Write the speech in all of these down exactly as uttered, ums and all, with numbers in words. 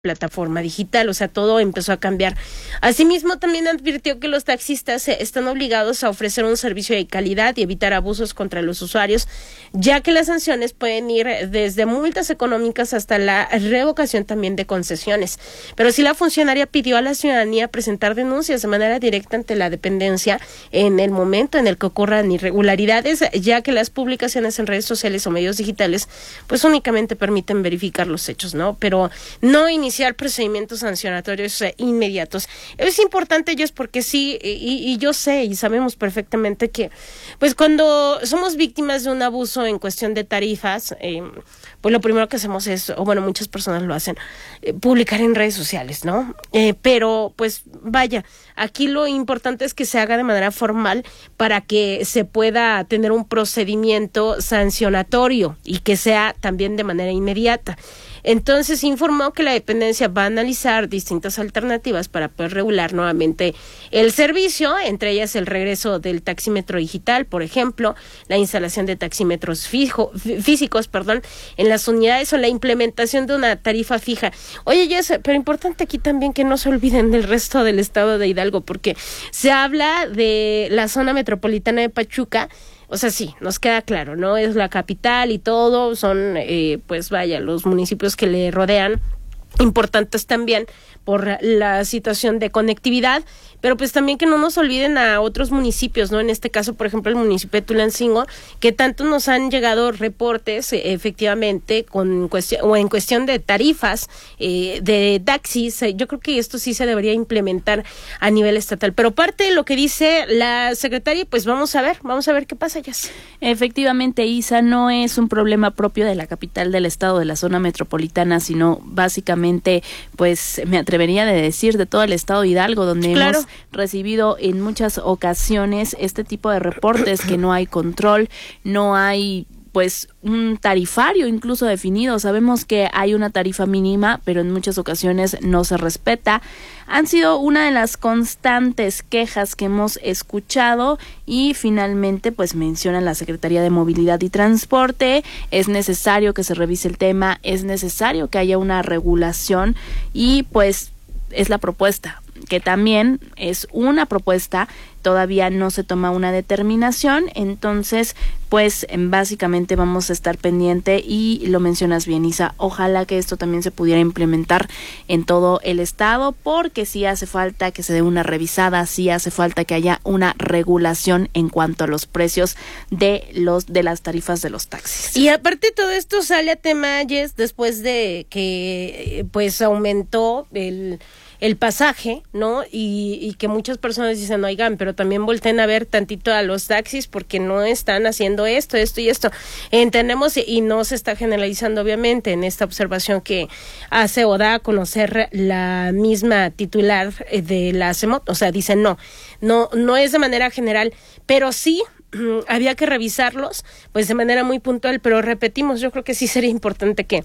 plataforma digital, o sea, todo empezó a cambiar. Asimismo, también advirtió que los taxistas están obligados a ofrecer un servicio de calidad y evitar abusos contra los usuarios, ya que las sanciones pueden ir desde multas económicas hasta la revocación también de concesiones. Pero sí, la funcionaria pidió a la ciudadanía presentar denuncias de manera directa ante la dependencia en el momento en el que ocurran irregularidades, ya que las publicaciones en redes sociales o medios digitales pues únicamente permiten verificar los hechos, ¿no? Pero no iniciar procedimientos sancionatorios eh, inmediatos. Es importante, ellos, porque sí, y, y yo sé y sabemos perfectamente que pues cuando somos víctimas de un abuso en cuestión de tarifas, eh, pues lo primero que hacemos es, o bueno, muchas personas lo hacen, eh, publicar en redes sociales, ¿no? Eh, pero pues vaya, aquí lo importante es que se haga de manera formal para que se pueda tener un procedimiento sancionatorio y que sea también de manera inmediata. Entonces informó que la dependencia va a analizar distintas alternativas para poder regular nuevamente el servicio, entre ellas el regreso del taxímetro digital, por ejemplo, la instalación de taxímetros fijo, físicos, perdón, en las unidades o la implementación de una tarifa fija. Oye, Jess, pero importante aquí también que no se olviden del resto del estado de Hidalgo, porque se habla de la zona metropolitana de Pachuca. O sea, sí, nos queda claro, ¿no? Es la capital y todo, son, eh, pues vaya, los municipios que le rodean, importantes también por la situación de conectividad, pero pues también que no nos olviden a otros municipios, ¿no? En este caso, por ejemplo, el municipio de Tulancingo, que tanto nos han llegado reportes, eh, efectivamente, con cuestión, o en cuestión de tarifas, eh, de taxis. Eh, yo creo que esto sí se debería implementar a nivel estatal. Pero parte de lo que dice la secretaria, pues vamos a ver, vamos a ver qué pasa, ya. Efectivamente, Isa, no es un problema propio de la capital del estado, de la zona metropolitana, sino básicamente, pues me atrevería a decir, de todo el estado de Hidalgo, donde claro. hemos recibido en muchas ocasiones este tipo de reportes, que no hay control, no hay pues un tarifario incluso definido. Sabemos que hay una tarifa mínima, pero en muchas ocasiones no se respeta. Han sido una de las constantes quejas que hemos escuchado y finalmente pues menciona la Secretaría de Movilidad y Transporte, es necesario que se revise el tema, es necesario que haya una regulación y pues es la propuesta, que también es una propuesta, todavía no se toma una determinación, entonces pues básicamente vamos a estar pendiente y lo mencionas bien, Isa, ojalá que esto también se pudiera implementar en todo el estado, porque sí hace falta que se dé una revisada, sí hace falta que haya una regulación en cuanto a los precios de los de las tarifas de los taxis. Y aparte todo esto sale a tema, Jess, después de que pues aumentó el el pasaje, ¿no? Y, y que muchas personas dicen, oigan, pero también volteen a ver tantito a los taxis porque no están haciendo esto, esto y esto. Entendemos, y no se está generalizando obviamente en esta observación que hace o da a conocer la misma titular de la CEMOT, o sea, dicen no, no, no es de manera general, pero sí había que revisarlos, pues de manera muy puntual, pero repetimos, yo creo que sí sería importante que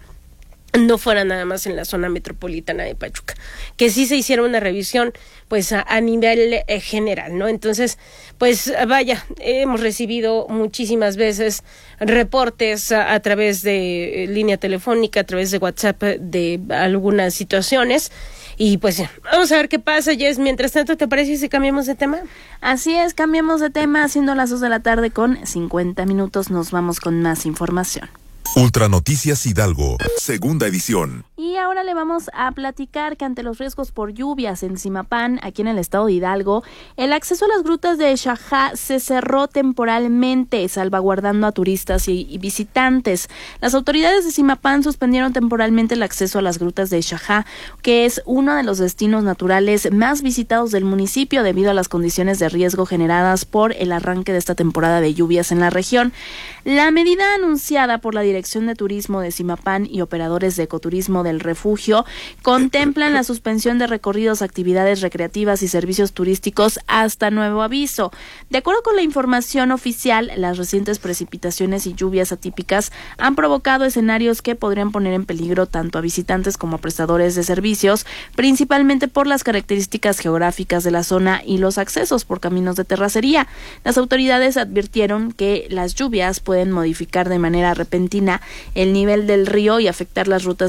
no fuera nada más en la zona metropolitana de Pachuca, que sí se hiciera una revisión pues a, a nivel eh, general, ¿no? Entonces, pues vaya, hemos recibido muchísimas veces reportes a, a través de eh, línea telefónica, a través de WhatsApp de algunas situaciones. Y pues vamos a ver qué pasa, Jess. Mientras tanto, ¿te parece si cambiamos de tema? Así es, cambiamos de tema, siendo las dos de la tarde con cincuenta minutos, nos vamos con más información. Ultra Noticias Hidalgo, segunda edición. Y ahora le vamos a platicar que ante los riesgos por lluvias en Zimapán, aquí en el estado de Hidalgo, el acceso a las grutas de Xajá se cerró temporalmente, salvaguardando a turistas y, y visitantes. Las autoridades de Zimapán suspendieron temporalmente el acceso a las grutas de Xajá, que es uno de los destinos naturales más visitados del municipio debido a las condiciones de riesgo generadas por el arranque de esta temporada de lluvias en la región. La medida anunciada por la Dirección de Turismo de Zimapán y operadores de ecoturismo del refugio contemplan la suspensión de recorridos, actividades recreativas y servicios turísticos hasta nuevo aviso. De acuerdo con la información oficial, las recientes precipitaciones y lluvias atípicas han provocado escenarios que podrían poner en peligro tanto a visitantes como a prestadores de servicios, principalmente por las características geográficas de la zona y los accesos por caminos de terracería. Las autoridades advirtieron que las lluvias pueden modificar de manera repentina el nivel del río y afectar las rutas de ingreso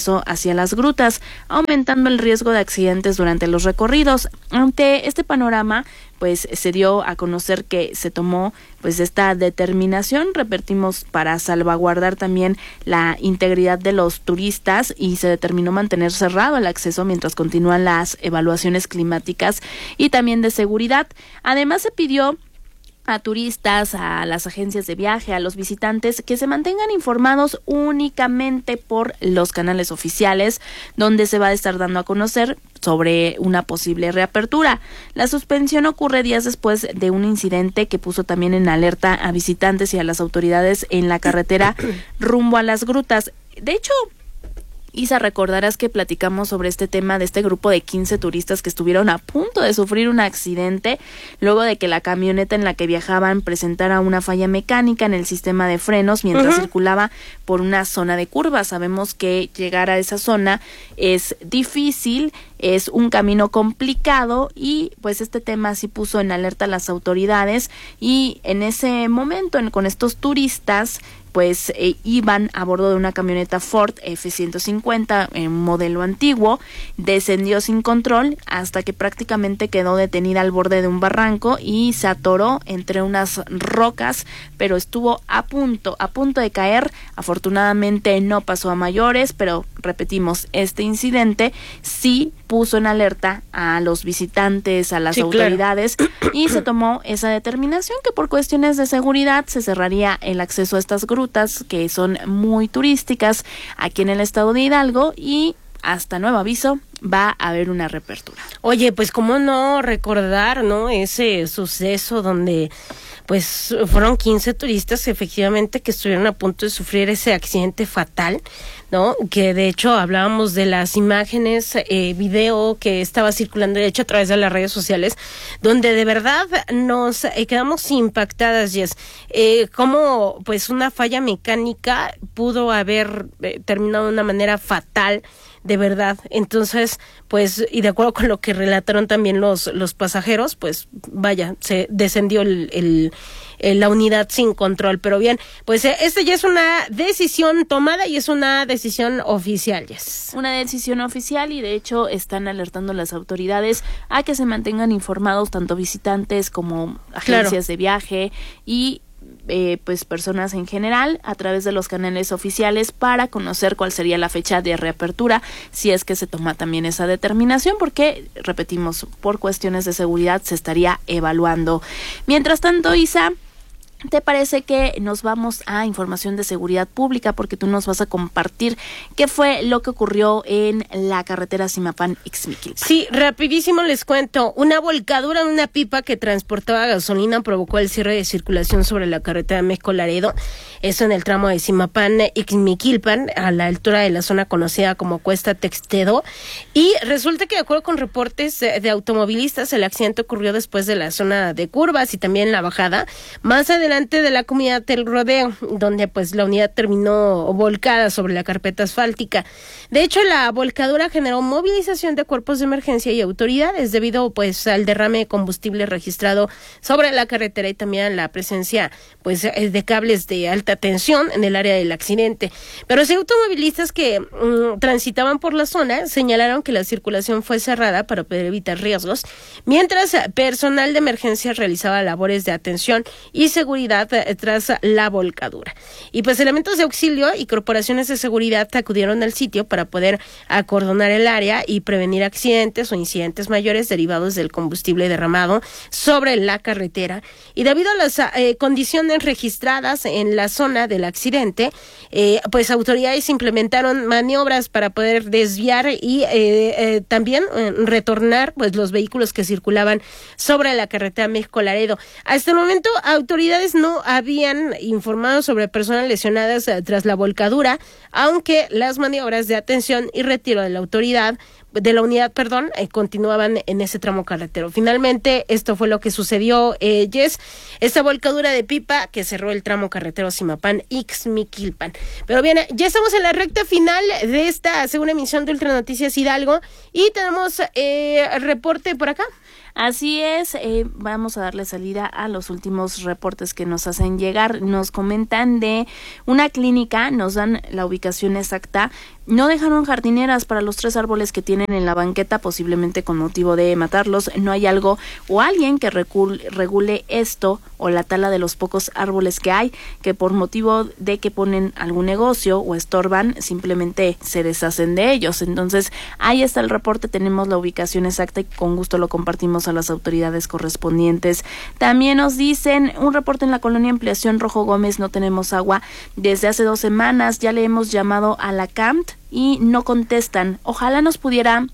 paso hacia las grutas, aumentando el riesgo de accidentes durante los recorridos. Ante este panorama, pues se dio a conocer que se tomó pues esta determinación, repetimos, para salvaguardar también la integridad de los turistas, y se determinó mantener cerrado el acceso mientras continúan las evaluaciones climáticas y también de seguridad. Además, se pidió a turistas, a las agencias de viaje, a los visitantes, que se mantengan informados únicamente por los canales oficiales, donde se va a estar dando a conocer sobre una posible reapertura. La suspensión ocurre días después de un incidente que puso también en alerta a visitantes y a las autoridades en la carretera rumbo a las grutas. De hecho, Isa, recordarás que platicamos sobre este tema de este grupo de quince turistas que estuvieron a punto de sufrir un accidente luego de que la camioneta en la que viajaban presentara una falla mecánica en el sistema de frenos mientras uh-huh. circulaba por una zona de curvas. Sabemos que llegar a esa zona es difícil, es un camino complicado, y pues este tema sí puso en alerta a las autoridades, y en ese momento en, con estos turistas pues eh, iban a bordo de una camioneta Ford F ciento cincuenta en modelo antiguo, descendió sin control hasta que prácticamente quedó detenida al borde de un barranco y se atoró entre unas rocas, pero estuvo a punto, a punto de caer. Afortunadamente no pasó a mayores, pero repetimos, este incidente sí puso en alerta a los visitantes, a las sí, autoridades, claro. Y se tomó esa determinación que por cuestiones de seguridad se cerraría el acceso a estas grutas que son muy turísticas aquí en el estado de Hidalgo, y hasta nuevo aviso va a haber una reapertura. Oye, pues cómo no recordar, ¿no?, ese suceso donde pues fueron quince turistas efectivamente que estuvieron a punto de sufrir ese accidente fatal, ¿no? Que de hecho hablábamos de las imágenes, eh, video que estaba circulando de hecho a través de las redes sociales, donde de verdad nos eh, quedamos impactadas, Jess. Eh, cómo pues una falla mecánica pudo haber eh, terminado de una manera fatal, de verdad. Entonces, pues, y de acuerdo con lo que relataron también los los pasajeros, pues vaya, se descendió el, el, el la unidad sin control. Pero bien, pues eh, esta ya es una decisión tomada y es una decisión oficial, Yes. Una decisión oficial, y de hecho están alertando las autoridades a que se mantengan informados tanto visitantes como agencias claro. de viaje y Eh, pues personas en general a través de los canales oficiales para conocer cuál sería la fecha de reapertura, si es que se toma también esa determinación, porque repetimos, por cuestiones de seguridad se estaría evaluando. Mientras tanto, Isa, ¿te parece que nos vamos a información de seguridad pública? Porque tú nos vas a compartir qué fue lo que ocurrió en la carretera Zimapán-Ixmiquilpan. Sí, rapidísimo les cuento. Una volcadura en una pipa que transportaba gasolina provocó el cierre de circulación sobre la carretera México-Laredo. Eso en el tramo de Zimapán-Ixmiquilpan, a la altura de la zona conocida como Cuesta Textedo. Y resulta que de acuerdo con reportes de, de automovilistas, el accidente ocurrió después de la zona de curvas y también la bajada. Más adelante de la comunidad del Rodeo, donde pues la unidad terminó volcada sobre la carpeta asfáltica. De hecho, la volcadura generó movilización de cuerpos de emergencia y autoridades debido pues al derrame de combustible registrado sobre la carretera y también la presencia pues de cables de alta tensión en el área del accidente. Pero sí, automovilistas que mmm, transitaban por la zona señalaron que la circulación fue cerrada para poder evitar riesgos, mientras personal de emergencia realizaba labores de atención y seguridad tras la volcadura. Y pues elementos de auxilio y corporaciones de seguridad acudieron al sitio para poder acordonar el área y prevenir accidentes o incidentes mayores derivados del combustible derramado sobre la carretera. Y debido a las eh, condiciones registradas en la zona del accidente, eh, pues autoridades implementaron maniobras para poder desviar y eh, eh, también eh, retornar pues los vehículos que circulaban sobre la carretera México-Laredo. Hasta el momento, autoridades no habían informado sobre personas lesionadas eh, tras la volcadura, aunque las maniobras de atención y retiro de la autoridad de la unidad, perdón, eh, continuaban en ese tramo carretero. Finalmente, esto fue lo que sucedió, eh, Jess, esta volcadura de pipa que cerró el tramo carretero Zimapán-Ixmiquilpan. Pero bien, ya estamos en la recta final de esta segunda emisión de Ultra Noticias Hidalgo y tenemos eh, reporte por acá. Así es, eh, vamos a darle salida a los últimos reportes que nos hacen llegar. Nos comentan de una clínica, nos dan la ubicación exacta, no dejaron jardineras para los tres árboles que tienen en la banqueta, posiblemente con motivo de matarlos. No hay algo o alguien que recul- regule esto o la tala de los pocos árboles que hay, que por motivo de que ponen algún negocio o estorban, simplemente se deshacen de ellos. Entonces, ahí está el reporte, tenemos la ubicación exacta y con gusto lo compartimos a las autoridades correspondientes. También nos dicen, un reporte en la colonia Ampliación Rojo Gómez, no tenemos agua desde hace dos semanas, ya le hemos llamado a la C A M T y no contestan. Ojalá nos pudiera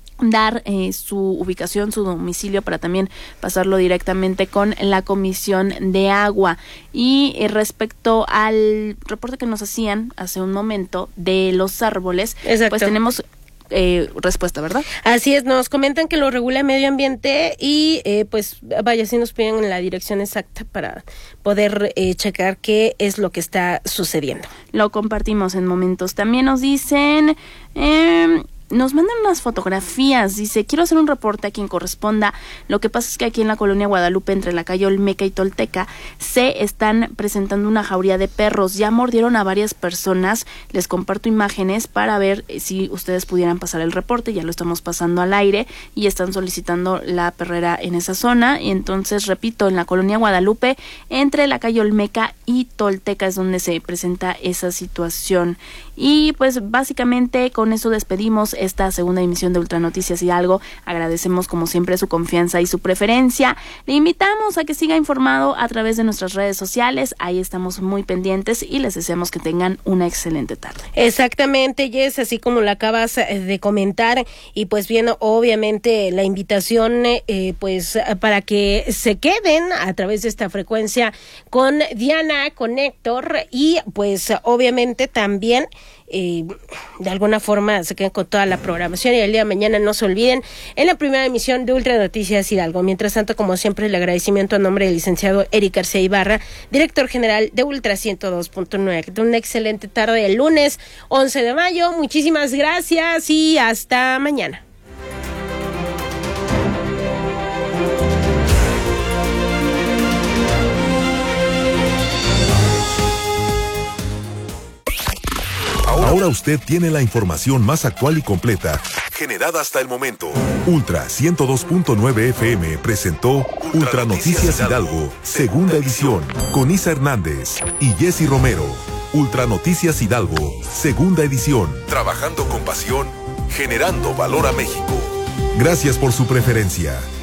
dar eh, su ubicación, su domicilio, para también pasarlo directamente con la Comisión de Agua. Y eh, respecto al reporte que nos hacían hace un momento de los árboles, Exacto. pues tenemos Eh, respuesta, ¿verdad? Así es, nos comentan que lo regula Medio Ambiente y eh, pues vaya, si nos piden la dirección exacta para poder eh, checar qué es lo que está sucediendo. Lo compartimos en momentos. También nos dicen... Eh, Nos mandan unas fotografías, dice, quiero hacer un reporte a quien corresponda. Lo que pasa es que aquí en la colonia Guadalupe, entre la calle Olmeca y Tolteca, se están presentando una jauría de perros. Ya mordieron a varias personas. Les comparto imágenes para ver si ustedes pudieran pasar el reporte. Ya lo estamos pasando al aire y están solicitando la perrera en esa zona. Y entonces, repito, en la colonia Guadalupe, entre la calle Olmeca y Tolteca es donde se presenta esa situación. Y pues básicamente con eso despedimos esta segunda emisión de Ultra Noticias Hidalgo. Agradecemos como siempre su confianza y su preferencia. Le invitamos a que siga informado a través de nuestras redes sociales. Ahí estamos muy pendientes y les deseamos que tengan una excelente tarde. Exactamente, Jess, así como lo acabas de comentar. Y pues bien, obviamente la invitación eh, pues para que se queden a través de esta frecuencia con Diana, con Héctor y pues obviamente también Eh, de alguna forma se queden con toda la programación y el día de mañana no se olviden en la primera emisión de Ultra Noticias Hidalgo. Mientras tanto, como siempre, el agradecimiento a nombre del licenciado Eric García Ibarra, director general de Ultra ciento dos punto nueve. Que tengan una excelente tarde el lunes once de mayo. Muchísimas gracias y hasta mañana. Ahora usted tiene la información más actual y completa, generada hasta el momento. Ultra ciento dos punto nueve F M presentó Ultra Noticias Hidalgo, segunda edición, con Isa Hernández y Jessy Romero. Ultra Noticias Hidalgo, segunda edición, trabajando con pasión, generando valor a México. Gracias por su preferencia.